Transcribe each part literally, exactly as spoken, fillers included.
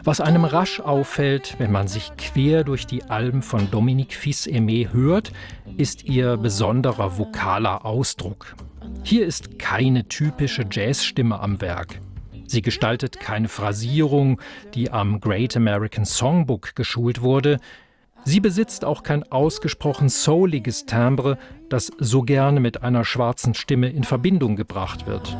Was einem rasch auffällt, wenn man sich quer durch die Alben von Dominique Fils-Aimé hört, ist ihr besonderer vokaler Ausdruck. Hier ist keine typische Jazzstimme am Werk. Sie gestaltet keine Phrasierung, die am Great American Songbook geschult wurde. Sie besitzt auch kein ausgesprochen souliges Timbre, das so gerne mit einer schwarzen Stimme in Verbindung gebracht wird.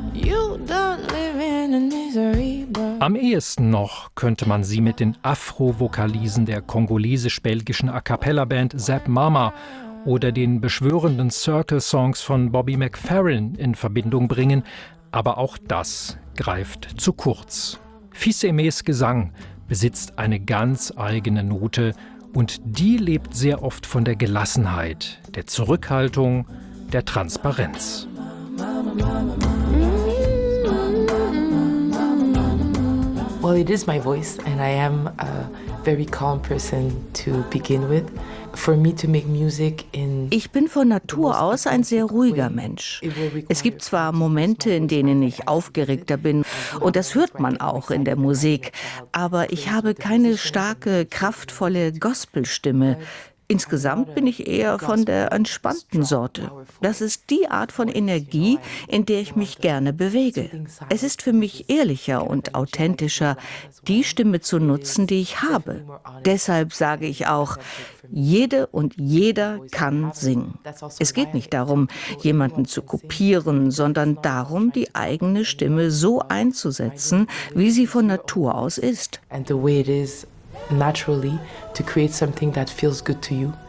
Am ehesten noch könnte man sie mit den Afro-Vokalisen der kongolesisch-belgischen A-cappella-Band Zap Mama oder den beschwörenden Circle-Songs von Bobby McFerrin in Verbindung bringen, aber auch das greift zu kurz. Fils-Aimés Gesang besitzt eine ganz eigene Note und die lebt sehr oft von der Gelassenheit, der Zurückhaltung, der Transparenz. Well, it is my voice, and I am a very calm person to begin with. For me to make music in Ich bin von Natur aus ein sehr ruhiger Mensch. Es gibt zwar Momente, in denen ich aufgeregter bin, und das hört man auch in der Musik, aber ich habe keine starke, kraftvolle Gospelstimme. Insgesamt bin ich eher von der entspannten Sorte. Das ist die Art von Energie, in der ich mich gerne bewege. Es ist für mich ehrlicher und authentischer, die Stimme zu nutzen, die ich habe. Deshalb sage ich auch, jede und jeder kann singen. Es geht nicht darum, jemanden zu kopieren, sondern darum, die eigene Stimme so einzusetzen, wie sie von Natur aus ist. and the way it is naturally to create something that feels good to you.